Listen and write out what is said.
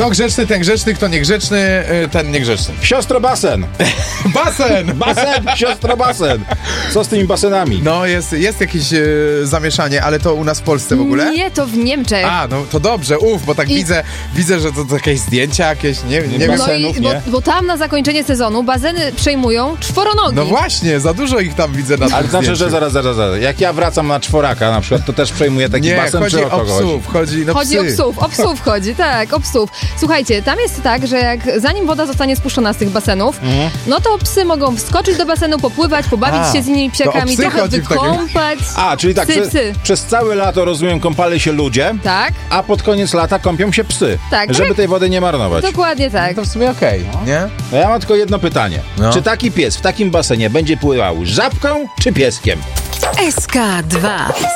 Kto grzeczny, ten grzeczny, kto niegrzeczny, ten niegrzeczny. Siostro basen. Basen! Basen, siostro basen. Co z tymi basenami? No, jest jakieś zamieszanie, ale to u nas w Polsce w ogóle? Nie, to w Niemczech. A, no to dobrze, bo tak widzę, że to jakieś zdjęcia jakieś, nie wiem. No basenów, i, bo tam na zakończenie sezonu bazeny przejmują czworonogi. No właśnie, za dużo ich tam widzę na tym Ale znaczy, zdjęciu. że zaraz. Jak ja wracam na czworaka na przykład, to też przejmuję taki Nie, basen, chodzi czy o o kogo psów, chodzi Chodzi psy. o psów chodzi, tak, o psów. Słuchajcie, tam jest tak, że zanim woda zostanie spuszczona z tych basenów, no to psy mogą wskoczyć do basenu, popływać, pobawić się z innymi psiakami, psy trochę chodzi w takim- wykąpać. A, czyli tak, Psy. przez całe lato, rozumiem, kąpali się ludzie, Tak, a pod koniec lata kąpią się psy, Tak, żeby tak. tej wody nie marnować. dokładnie tak. To w sumie okej, nie? No ja mam tylko jedno pytanie. No. Czy taki pies w takim basenie będzie pływał żabką czy pieskiem? SK2